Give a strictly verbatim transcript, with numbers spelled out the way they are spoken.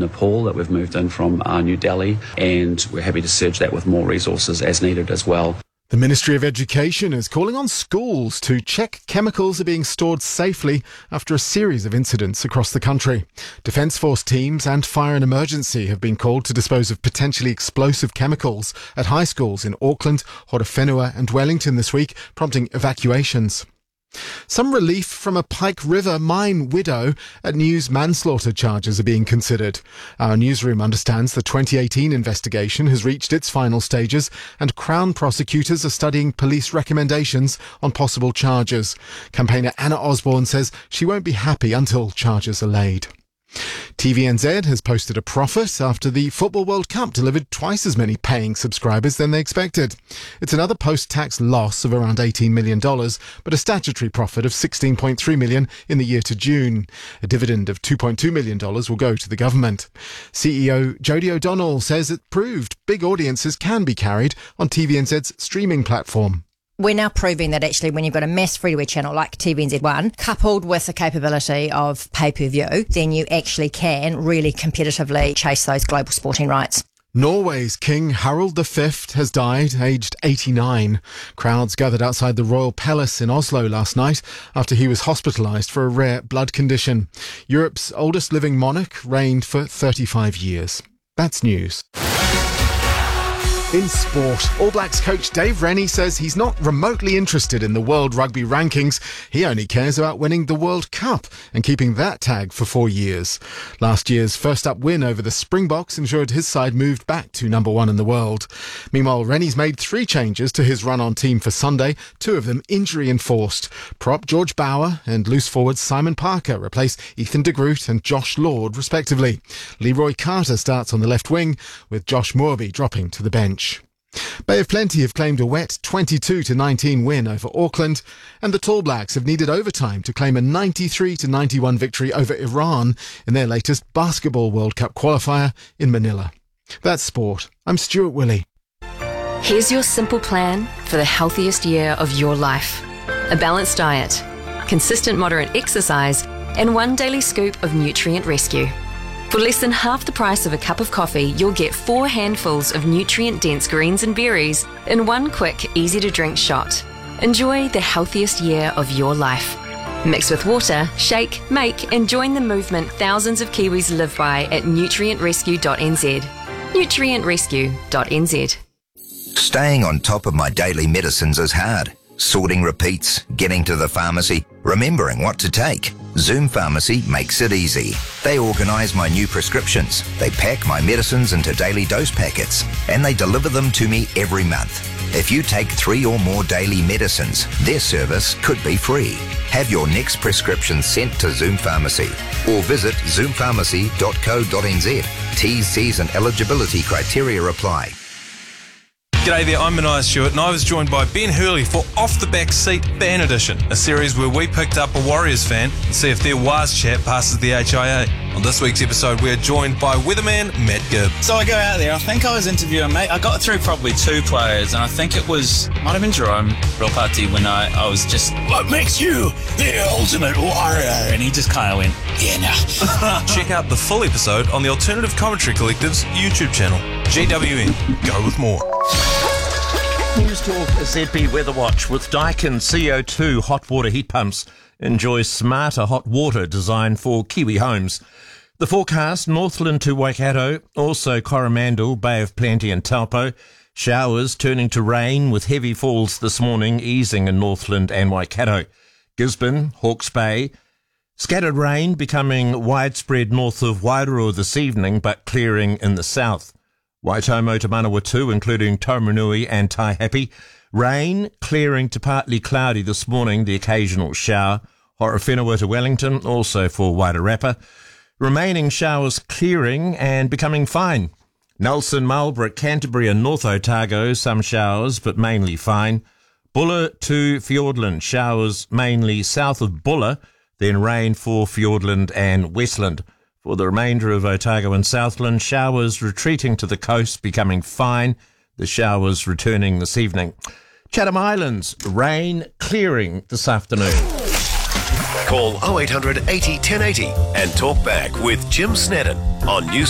Nepal that we've moved in from uh, New Delhi, and we're happy to surge that with more resources as needed as well. The Ministry of Education is calling on schools to check chemicals are being stored safely after a series of incidents across the country. Defence Force teams and Fire and Emergency have been called to dispose of potentially explosive chemicals at high schools in Auckland, Horowhenua and Wellington this week, prompting evacuations. Some relief from a Pike River mine widow at News manslaughter charges are being considered. Our newsroom understands the twenty eighteen investigation has reached its final stages and Crown prosecutors are studying police recommendations on possible charges. Campaigner Anna Osborne says she won't be happy until charges are laid. T V N Z has posted a profit after the Football World Cup delivered twice as many paying subscribers than they expected. It's another post-tax loss of around eighteen million dollars, but a statutory profit of sixteen point three million dollars in the year to June. A dividend of two point two million dollars will go to the government. C E O Jodie O'Donnell says it proved big audiences can be carried on T V N Z's streaming platform. We're now proving that actually when you've got a mass free-to-air channel like T V N Z one, coupled with the capability of pay-per-view, then you actually can really competitively chase those global sporting rights. Norway's King Harald the Fifth has died, aged eighty-nine. Crowds gathered outside the Royal Palace in Oslo last night after he was hospitalised for a rare blood condition. Europe's oldest living monarch reigned for thirty-five years. That's news. In sport, All Blacks coach Dave Rennie says he's not remotely interested in the World Rugby rankings. He only cares about winning the World Cup and keeping that tag for four years. Last year's first-up win over the Springboks ensured his side moved back to number one in the world. Meanwhile, Rennie's made three changes to his run-on team for Sunday, two of them injury-enforced. Prop George Bauer and loose forward Simon Parker replace Ethan de Groot and Josh Lord, respectively. Leroy Carter starts on the left wing, with Josh Moorby dropping to the bench. Bay of Plenty have claimed a wet twenty-two to nineteen win over Auckland, and the Tall Blacks have needed overtime to claim a ninety-three to ninety-one victory over Iran in their latest Basketball World Cup qualifier in Manila. That's sport. I'm Stuart Willey. Here's your simple plan for the healthiest year of your life. A balanced diet, consistent moderate exercise, and one daily scoop of Nutrient Rescue. For less than half the price of a cup of coffee, you'll get four handfuls of nutrient-dense greens and berries in one quick, easy-to-drink shot. Enjoy the healthiest year of your life. Mix with water, shake, make, and join the movement thousands of Kiwis live by at nutrient rescue dot n z. nutrient rescue dot n z. Staying on top of my daily medicines is hard. Sorting repeats, getting to the pharmacy, remembering what to take. Zoom Pharmacy makes it easy. They organise my new prescriptions, they pack my medicines into daily dose packets, and they deliver them to me every month. If you take three or more daily medicines, their service could be free. Have your next prescription sent to Zoom Pharmacy or visit zoom pharmacy dot co dot n z. T's, C's and eligibility criteria apply. G'day there, I'm Maniah Stewart and I was joined by Ben Hurley for Off the Back Seat Fan Edition, a series where we picked up a Warriors fan and see if their Waz chat passes the H I A. On this week's episode, we're joined by weatherman Matt Gibb. So I go out there, I think I was interviewing, mate, I got through probably two players and I think it was, might have been Jerome Ropati when I, I was just, what makes you the ultimate warrior? And he just kind of went, yeah, no. Check out the full episode on the Alternative Commentary Collective's YouTube channel. G W N, go with more. News Talk Z B Weather Watch with Daikin C O two hot water heat pumps. Enjoy smarter hot water designed for Kiwi homes. The forecast, Northland to Waikato, also Coromandel, Bay of Plenty and Taupo. Showers turning to rain with heavy falls this morning, easing in Northland and Waikato. Gisborne, Hawke's Bay. Scattered rain becoming widespread north of Wairoa this evening, but clearing in the south. Waitomo to Manawatu, including Taumarunui and Taihape. Rain clearing to partly cloudy this morning, the occasional shower. Horowhenua to Wellington, also for Wairarapa. Remaining showers clearing and becoming fine. Nelson, Marlborough, Canterbury and North Otago, some showers but mainly fine. Buller to Fiordland, showers mainly south of Buller, then rain for Fiordland and Westland. For the remainder of Otago and Southland, showers retreating to the coast, becoming fine. The showers returning this evening. Chatham Islands, rain clearing this afternoon. Call oh eight hundred eighty ten eighty and talk back with Jim Snedden on News